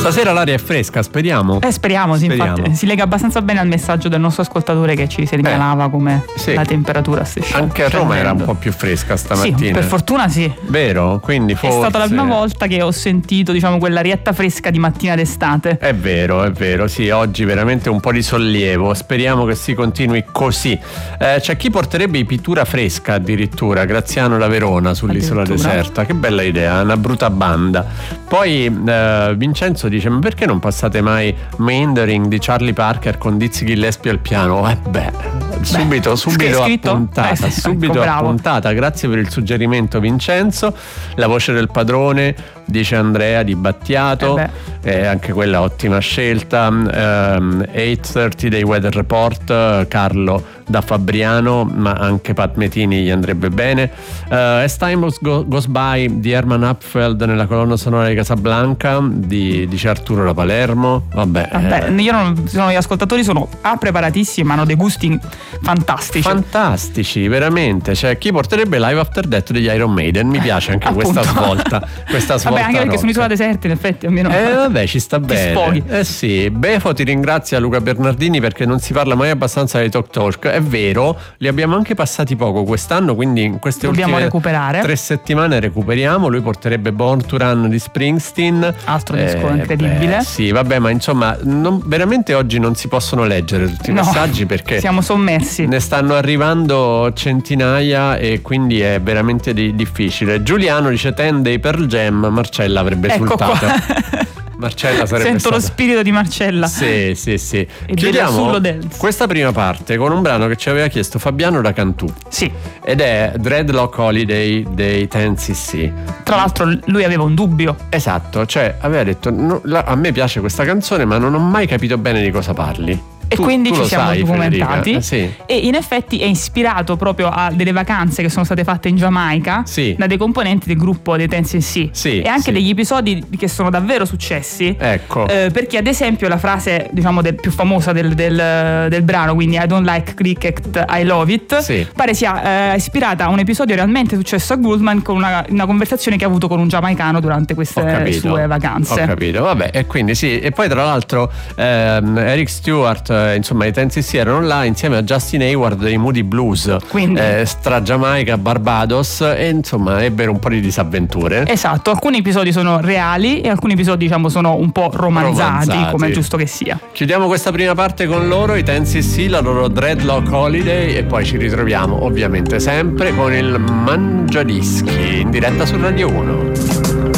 Stasera l'aria è fresca, speriamo. Speriamo, sì, infatti si lega abbastanza bene al messaggio del nostro ascoltatore che ci segnalava come la temperatura stesse anche a Roma era un po' più fresca stamattina. Sì, per fortuna sì. Vero? Quindi forse è stata la prima volta che ho sentito, diciamo, quell'arietta fresca di mattina d'estate. È vero, sì, oggi veramente un po' di sollievo. Speriamo che si continui così. C'è chi porterebbe i pittura fresca addirittura, Graziano da Verona sull'isola deserta. Che bella idea, una brutta banda. Poi Vincenzo dice: ma perché non passate mai Meandering di Charlie Parker con Dizzy Gillespie al piano? Subito appuntata. Grazie per il suggerimento, Vincenzo. La voce del padrone, dice Andrea di Battiato, anche quella ottima scelta. 8:30 dei Weather Report, Carlo da Fabriano, ma anche Pat Metini gli andrebbe bene. As Time Goes By di Herman Upfeld nella colonna sonora di Casablanca, dice Arturo da Palermo. Gli ascoltatori sono preparatissimi, hanno dei gusti fantastici, veramente. Cioè, chi porterebbe Live After Death degli Iron Maiden? Mi piace anche questa svolta. Anche perché sono isola deserta, in effetti almeno ci sta bene. Sì, Befo ti ringrazia Luca Bernardini perché non si parla mai abbastanza dei Talk. È vero, li abbiamo anche passati poco quest'anno, quindi in queste dobbiamo ultime recuperare. 3 settimane recuperiamo. Lui porterebbe Born to Run di Springsteen, altro disco incredibile. Sì, vabbè, ma insomma veramente oggi non si possono leggere tutti i messaggi perché siamo sommersi, ne stanno arrivando centinaia e quindi è veramente difficile. Giuliano dice 10 Day Pearl Jam, Marcella avrebbe esultato. Marcella sarebbe Sento stata... lo spirito di Marcella. Sì. E chiudiamo questa prima parte con un brano che ci aveva chiesto Fabiano da Cantù. Sì. Ed è Dreadlock Holiday dei 10cc. Tra l'altro lui aveva un dubbio. Esatto, cioè aveva detto a me piace questa canzone ma non ho mai capito bene di cosa parli. E quindi ci siamo documentati. Sì. E in effetti è ispirato proprio a delle vacanze che sono state fatte in Giamaica da dei componenti del gruppo dei 10cc, e anche degli episodi che sono davvero successi. Ecco. Perché ad esempio la frase, diciamo, più famosa del brano, quindi I don't like cricket, I love it, pare sia ispirata a un episodio realmente successo a Goodman con una conversazione che ha avuto con un giamaicano durante queste sue vacanze. Ho capito, vabbè, e quindi e poi tra l'altro Eric Stewart, insomma i 10cc erano là insieme a Justin Hayward dei Moody Blues, tra Giamaica, Barbados, e insomma ebbero un po' di disavventure. Esatto, alcuni episodi sono reali e alcuni episodi, diciamo, sono un po' romanzati. Come è giusto che sia. Chiudiamo questa prima parte con loro, i 10cc, la loro Dreadlock Holiday, e poi ci ritroviamo ovviamente sempre con il Mangiadischi in diretta su Radio 1.